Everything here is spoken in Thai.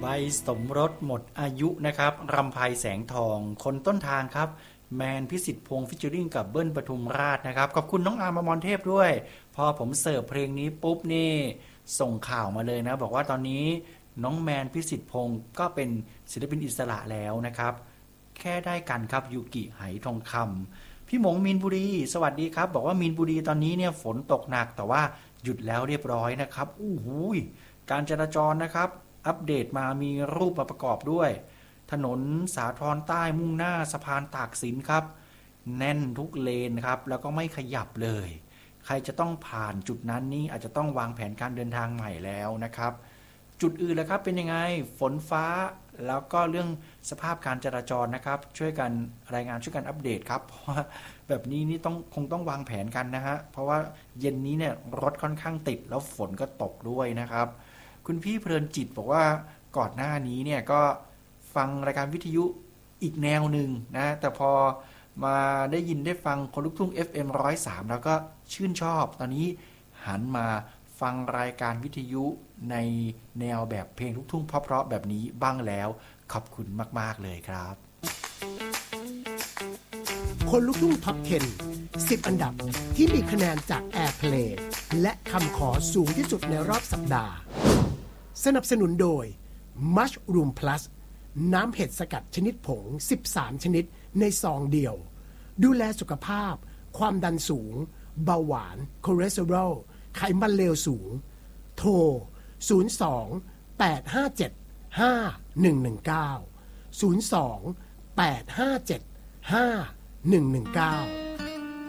ใบสมรสหมดอายุนะครับรำไพแสงทองคนต้นทางครับแมนพิสิทธิ์พงษ์ฟิชเจอริงกับเบิ้ลปทุมราชนะครับขอบคุณน้องอาร์ม อมรเทพด้วยพอผมเสิร์ฟเพลงนี้ปุ๊บนี่ส่งข่าวมาเลยนะบอกว่าตอนนี้น้องแมนพิสิทธิ์พงษ์ก็เป็นศิลปินอิสระแล้วนะครับแค่ได้กันครับยูกิไหทองคำพี่หมงมีนบุรีสวัสดีครับบอกว่ามีนบุรีตอนนี้เนี่ยฝนตกหนักแต่ว่าหยุดแล้วเรียบร้อยนะครับอู้หูยการจราจรนะครับอัปเดตมามีรูปมาประกอบด้วยถนนสาทรใต้มุ่งหน้าสะพานตากสินครับแน่นทุกเลนครับแล้วก็ไม่ขยับเลยใครจะต้องผ่านจุดนั้นนี่อาจจะต้องวางแผนการเดินทางใหม่แล้วนะครับจุดอื่นแล้วครับเป็นยังไงฝนฟ้าแล้วก็เรื่องสภาพการจราจรนะครับช่วยกันรายงานช่วยกันอัปเดตครับเพราะว่าแบบนี้นี่คงต้องวางแผนกันนะฮะเพราะว่าเย็นนี้เนี่ยรถค่อนข้างติดแล้วฝนก็ตกด้วยนะครับคุณพี่เพลินจิตบอกว่าก่อนหน้านี้เนี่ยก็ฟังรายการวิทยุอีกแนวหนึ่งนะแต่พอมาได้ยินได้ฟังคนลุกทุ่ง FM 103แล้วก็ชื่นชอบตอนนี้หันมาฟังรายการวิทยุในแนวแบบเพลงลูกทุ่งเพราะๆแบบนี้บ้างแล้วขอบคุณมากๆเลยครับคนลุกทุ่งท็อป 10 10 อันดับที่มีคะแนนจาก Airplay และคำขอสูงที่สุดในรอบสัปดาห์สนับสนุนโดย Mushroom Plus น้ำเห็ดสกัดชนิดผง13ชนิดในซองเดียวดูแลสุขภาพความดันสูงเบาหวานคอเลสเตอรอลไขมันเลวสูงโทร02 857 5119 02 857 5119